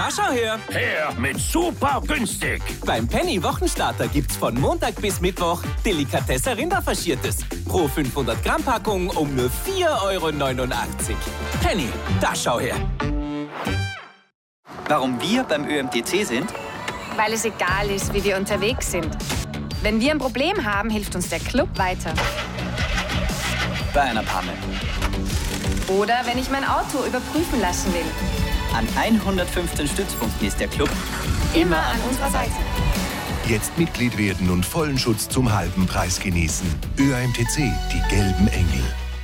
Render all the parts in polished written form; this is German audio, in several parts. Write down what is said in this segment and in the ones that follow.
Da schau her. Her mit super günstig. Beim Penny Wochenstarter gibt's von Montag bis Mittwoch Delikatesse Rinderfaschiertes. Pro 500 Gramm Packung um nur 4,89 €. Penny, da schau her. Warum wir beim ÖMTC sind? Weil es egal ist, wie wir unterwegs sind. Wenn wir ein Problem haben, hilft uns der Club weiter. Bei einer Panne. Oder wenn ich mein Auto überprüfen lassen will. An 115 Stützpunkten ist der Club Immer an unserer Seite. Jetzt Mitglied werden und vollen Schutz zum halben Preis genießen. ÖAMTC, die gelben Engel.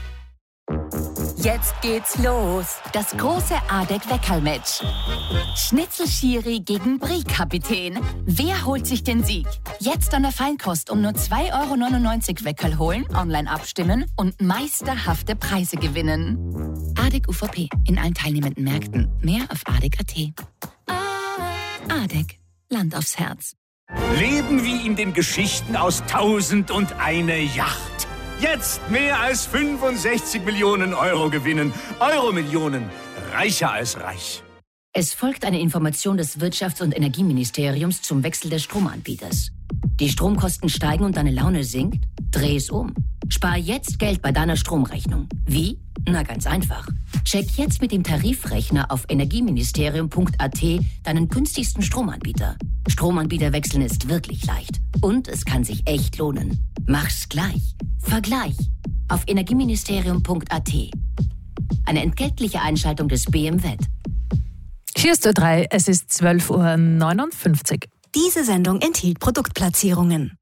Jetzt geht's los. Das große ADEC-Weckerl-Match. Schnitzel-Schiri gegen Brie-Kapitän. Wer holt sich den Sieg? Jetzt an der Feinkost um nur 2,99 € Weckerl holen, online abstimmen und meisterhafte Preise gewinnen. ADEC UVP in allen teilnehmenden Märkten. Mehr auf ADEC.at. ADEC. Land aufs Herz. Leben wie in den Geschichten aus 1001 Yacht. Jetzt mehr als 65 Millionen Euro gewinnen. Euro-Millionen. Reicher als reich. Es folgt eine Information des Wirtschafts- und Energieministeriums zum Wechsel des Stromanbieters. Die Stromkosten steigen und deine Laune sinkt? Dreh es um. Spar jetzt Geld bei deiner Stromrechnung. Wie? Na, ganz einfach. Check jetzt mit dem Tarifrechner auf energieministerium.at deinen günstigsten Stromanbieter. Stromanbieter wechseln ist wirklich leicht. Und es kann sich echt lohnen. Mach's gleich. Vergleich. Auf energieministerium.at. Eine entgeltliche Einschaltung des BMWet. Hier ist Ö3, es ist 12:59 Uhr. Diese Sendung enthielt Produktplatzierungen.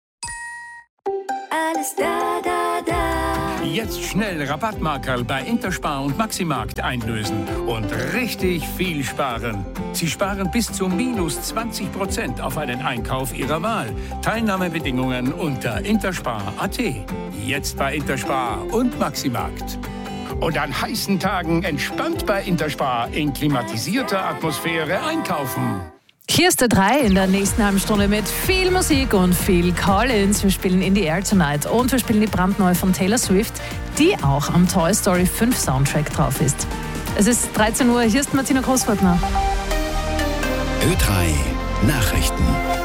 Alles da, da, da. Jetzt schnell Rabattmarkerl bei Interspar und Maximarkt einlösen und richtig viel sparen. Sie sparen bis zu -20% auf einen Einkauf Ihrer Wahl. Teilnahmebedingungen unter interspar.at. Jetzt bei Interspar und Maximarkt. Und an heißen Tagen entspannt bei Interspar in klimatisierter Atmosphäre einkaufen. Hier ist Ö3 in der nächsten halben Stunde mit viel Musik und viel Call-ins. Wir spielen In the Air Tonight und wir spielen die brandneue von Taylor Swift, die auch am Toy Story 5 Soundtrack drauf ist. Es ist 13 Uhr, hier ist Martina Großwaldner. Ö3 Nachrichten.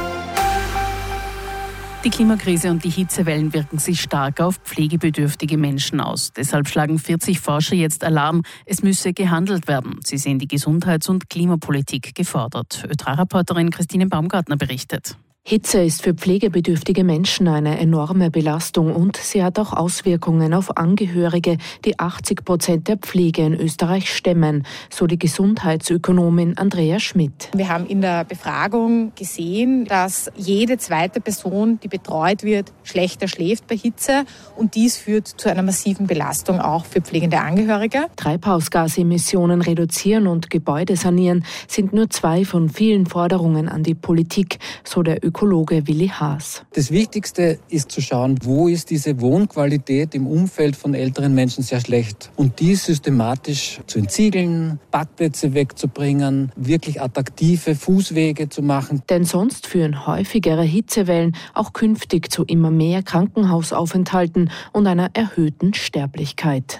Die Klimakrise und die Hitzewellen wirken sich stark auf pflegebedürftige Menschen aus. Deshalb schlagen 40 Forscher jetzt Alarm, es müsse gehandelt werden. Sie sehen die Gesundheits- und Klimapolitik gefordert. Ö3-Reporterin Christine Baumgartner berichtet. Hitze ist für pflegebedürftige Menschen eine enorme Belastung und sie hat auch Auswirkungen auf Angehörige, die 80% der Pflege in Österreich stemmen, so die Gesundheitsökonomin Andrea Schmidt. Wir haben in der Befragung gesehen, dass jede zweite Person, die betreut wird, schlechter schläft bei Hitze und dies führt zu einer massiven Belastung auch für pflegende Angehörige. Treibhausgasemissionen reduzieren und Gebäude sanieren sind nur 2 von vielen Forderungen an die Politik, so der Ökologe Willi Haas. Das Wichtigste ist zu schauen, wo ist diese Wohnqualität im Umfeld von älteren Menschen sehr schlecht. Und die systematisch zu entsiegeln, Parkplätze wegzubringen, wirklich attraktive Fußwege zu machen. Denn sonst führen häufigere Hitzewellen auch künftig zu immer mehr Krankenhausaufenthalten und einer erhöhten Sterblichkeit.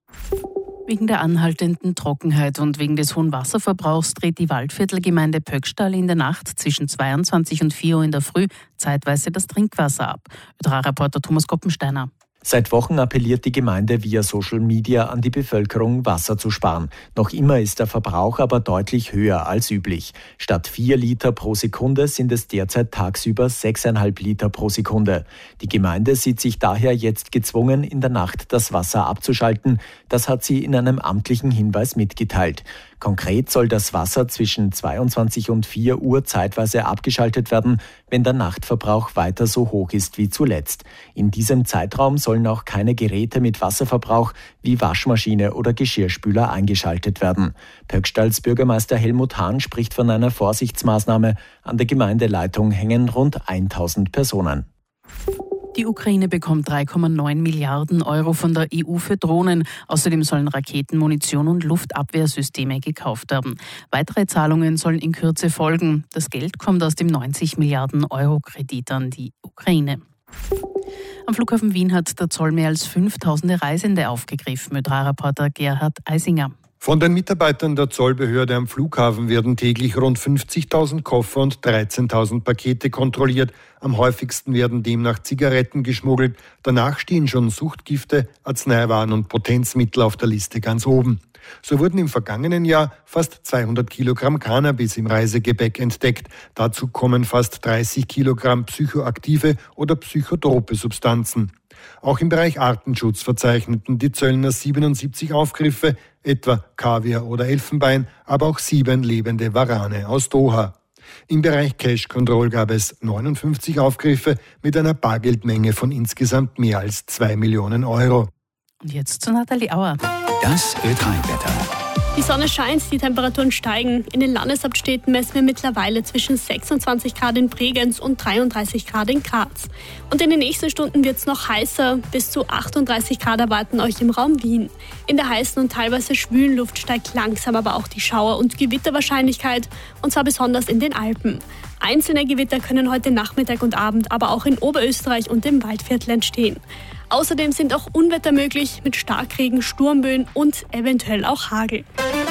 Wegen der anhaltenden Trockenheit und wegen des hohen Wasserverbrauchs dreht die Waldviertelgemeinde Pöckstall in der Nacht zwischen 22 und 4 Uhr in der Früh zeitweise das Trinkwasser ab. Ö3-Reporter Thomas Koppensteiner. Seit Wochen appelliert die Gemeinde via Social Media an die Bevölkerung, Wasser zu sparen. Noch immer ist der Verbrauch aber deutlich höher als üblich. Statt 4 Liter pro Sekunde sind es derzeit tagsüber 6,5 Liter pro Sekunde. Die Gemeinde sieht sich daher jetzt gezwungen, in der Nacht das Wasser abzuschalten. Das hat sie in einem amtlichen Hinweis mitgeteilt. Konkret soll das Wasser zwischen 22 und 4 Uhr zeitweise abgeschaltet werden, wenn der Nachtverbrauch weiter so hoch ist wie zuletzt. In diesem Zeitraum sollen auch keine Geräte mit Wasserverbrauch wie Waschmaschine oder Geschirrspüler eingeschaltet werden. Pöckstalls Bürgermeister Helmut Hahn spricht von einer Vorsichtsmaßnahme. An der Gemeindeleitung hängen rund 1000 Personen. Die Ukraine bekommt 3,9 Milliarden Euro von der EU für Drohnen. Außerdem sollen Raketen, Munition und Luftabwehrsysteme gekauft werden. Weitere Zahlungen sollen in Kürze folgen. Das Geld kommt aus dem 90 Milliarden Euro Kredit an die Ukraine. Am Flughafen Wien hat der Zoll mehr als 5000 Reisende aufgegriffen. Ö3-Reporter Gerhard Eisinger. Von den Mitarbeitern der Zollbehörde am Flughafen werden täglich rund 50.000 Koffer und 13.000 Pakete kontrolliert. Am häufigsten werden demnach Zigaretten geschmuggelt. Danach stehen schon Suchtgifte, Arzneiwaren und Potenzmittel auf der Liste ganz oben. So wurden im vergangenen Jahr fast 200 Kilogramm Cannabis im Reisegepäck entdeckt. Dazu kommen fast 30 Kilogramm psychoaktive oder psychotrope Substanzen. Auch im Bereich Artenschutz verzeichneten die Zöllner 77 Aufgriffe, etwa Kaviar oder Elfenbein, aber auch 7 lebende Warane aus Doha. Im Bereich Cash Control gab es 59 Aufgriffe mit einer Bargeldmenge von insgesamt mehr als 2 Millionen Euro. Und jetzt zu Nathalie Auer. Das Ö3-Wetter. Die Sonne scheint, die Temperaturen steigen. In den Landeshauptstädten messen wir mittlerweile zwischen 26 Grad in Bregenz und 33 Grad in Graz. Und in den nächsten Stunden wird es noch heißer. Bis zu 38 Grad erwarten euch im Raum Wien. In der heißen und teilweise schwülen Luft steigt langsam aber auch die Schauer- und Gewitterwahrscheinlichkeit. Und zwar besonders in den Alpen. Einzelne Gewitter können heute Nachmittag und Abend aber auch in Oberösterreich und im Waldviertel entstehen. Außerdem sind auch Unwetter möglich mit Starkregen, Sturmböen und eventuell auch Hagel.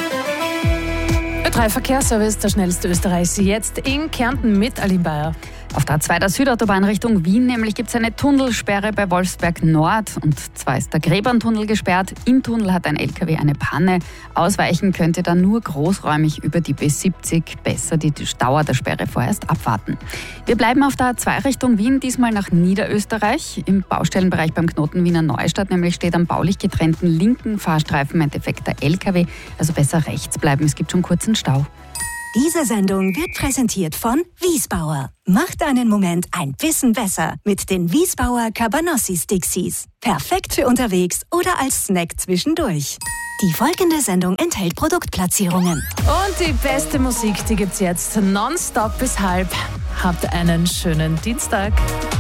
Ö3 Verkehrsservice, der schnellste Österreichs, jetzt in Kärnten mit Aline Bayer. Auf der A2 der Südautobahn Richtung Wien nämlich gibt es eine Tunnelsperre bei Wolfsberg Nord und zwar ist der Gräberntunnel gesperrt. Im Tunnel hat ein LKW eine Panne. Ausweichen könnte dann nur großräumig über die B70. Besser die Dauer der Sperre vorerst abwarten. Wir bleiben auf der A2 Richtung Wien, diesmal nach Niederösterreich. Im Baustellenbereich beim Knoten Wiener Neustadt nämlich steht am baulich getrennten linken Fahrstreifen ein defekter LKW. Also besser rechts bleiben, es gibt schon kurzen Stau. Diese Sendung wird präsentiert von Wiesbauer. Macht deinen Moment ein bisschen besser mit den Wiesbauer Cabanossi-Stixies. Perfekt für unterwegs oder als Snack zwischendurch. Die folgende Sendung enthält Produktplatzierungen. Und die beste Musik, die gibt's jetzt nonstop bis halb. Habt einen schönen Dienstag.